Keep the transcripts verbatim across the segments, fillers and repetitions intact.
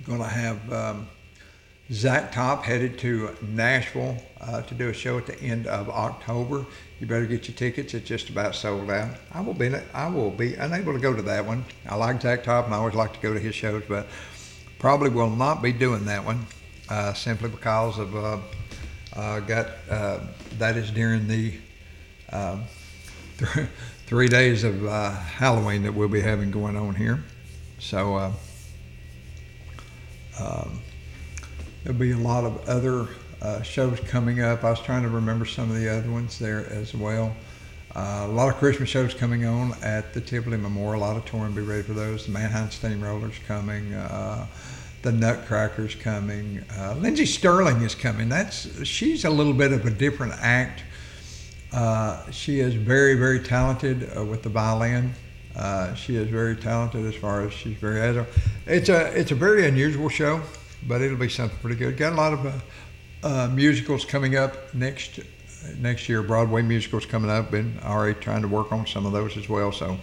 Going to have um, Zach Top headed to Nashville uh, to do a show at the end of October. You better get your tickets. It's just about sold out. I will be I will be unable to go to that one. I like Zach Top and I always like to go to his shows, but probably will not be doing that one uh, simply because of uh, uh, got uh, that is during the uh, th- three days of uh, Halloween that we'll be having going on here. So uh, um, there'll be a lot of other uh, shows coming up. I was trying to remember some of the other ones there as well. Uh, a lot of Christmas shows coming on at the Tivoli Memorial Auditorium. Be ready for those. The Manheim Steamrollers coming. Uh, the Nutcrackers coming. Uh, Lindsey Sterling is coming. That's she's a little bit of a different act. Uh, she is very, very talented uh, with the violin. Uh, she is very talented as far as she's very agile. It's a it's a very unusual show, but it'll be something pretty good. Got a lot of uh, uh, musicals coming up next next year. Broadway musicals coming up. Been already trying to work on some of those as well. So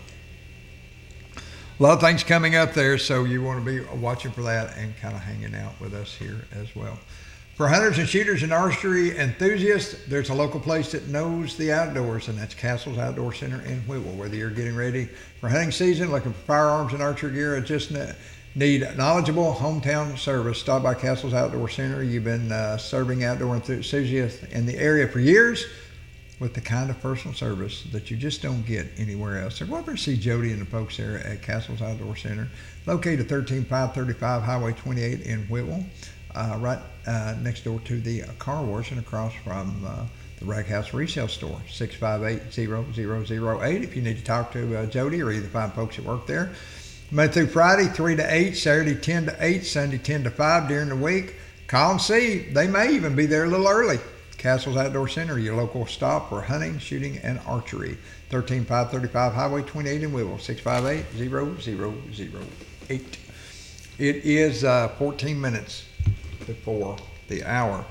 a lot of things coming up there. So you want to be watching for that and kind of hanging out with us here as well. For hunters and shooters and archery enthusiasts, there's a local place that knows the outdoors, and that's Castles Outdoor Center in Whitwell. Whether you're getting ready for hunting season, looking for firearms and archery gear, or just need knowledgeable hometown service, stop by Castles Outdoor Center. You've been uh, serving outdoor enthusiasts in the area for years with the kind of personal service that you just don't get anywhere else. So go over and see Jody and the folks there at Castles Outdoor Center, located at thirteen five thirty-five Highway twenty-eight in Whitwell. Uh, right uh, next door to the car wash and across from uh, the Rag House resale store, six five eight, zero zero zero eight. If you need to talk to uh, Jody or either find folks that work there. Monday through Friday, three to eight, Saturday ten to eight, Sunday ten to five during the week. Call and see. They may even be there a little early. Castles Outdoor Center, your local stop for hunting, shooting, and archery. thirteen five thirty-five Highway twenty-eight in Whitwell, six five eight, zero zero zero eight. It is uh, fourteen minutes before the hour.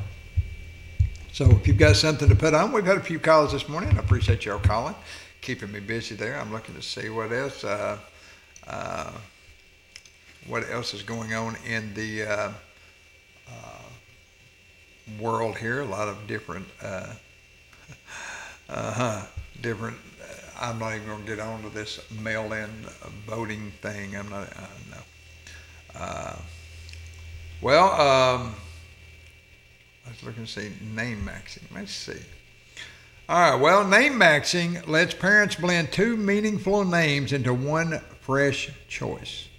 So if you've got something to put on, we've had a few calls this morning. I appreciate y'all calling, keeping me busy there. I'm looking to see what else, uh, uh, what else is going on in the uh, uh, world here. A lot of different, uh, uh-huh, different. Uh, I'm not even going to get on to this mail-in voting thing. I'm not. Uh, no. Uh, Well, um, I was looking to see name maxing. Let's see. All right, well, name maxing lets parents blend two meaningful names into one fresh choice.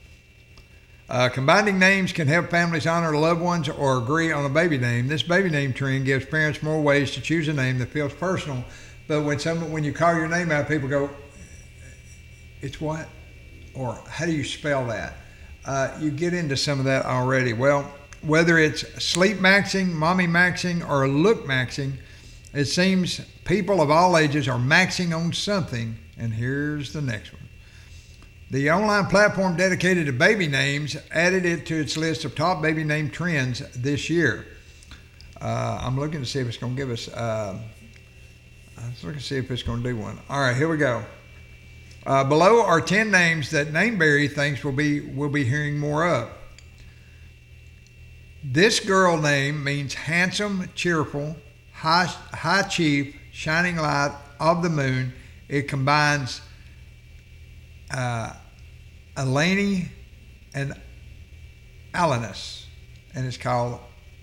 Uh, combining names can help families honor loved ones or agree on a baby name. This baby name trend gives parents more ways to choose a name that feels personal. But when someone, when you call your name out, people go, "It's what?" Or "How do you spell that?" Uh, you get into some of that already. Well, whether it's sleep maxing, mommy maxing, or look maxing, it seems people of all ages are maxing on something. And here's the next one. The online platform dedicated to baby names added it to its list of top baby name trends this year. Uh, I'm looking to see if it's going to give us, uh, I was looking to see if it's going to do one. All right, here we go. Uh, below are ten names that Nameberry thinks we'll be, we'll be hearing more of. This girl name means handsome, cheerful, high, high chief, shining light of the moon. It combines uh, Eleni and Alanus, and it's called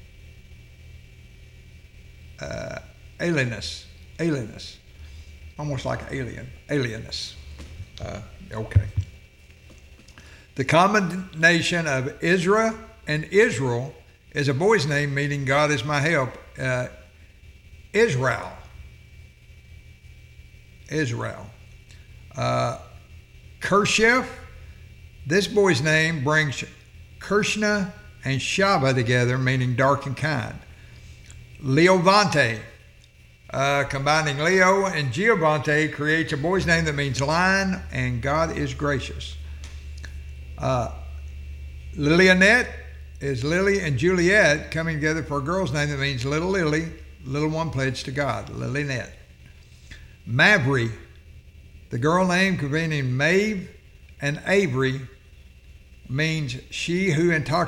uh, Alienus. Alienus. Almost like alien. Alienus. Uh, okay. The combination of Isra and Israel is a boy's name meaning God is my help. Uh, Israel. Israel. Uh, Kershef. This boy's name brings Krishna and Shaba together, meaning dark and kind. Leovante. Uh, combining Leo and Giovante creates a boy's name that means lion and God is gracious. Uh, Lilionette is Lily and Juliet coming together for a girl's name that means little Lily, little one pledged to God. Lilionette. Mavri, the girl name combining Maeve and Avery, means she who intoxicates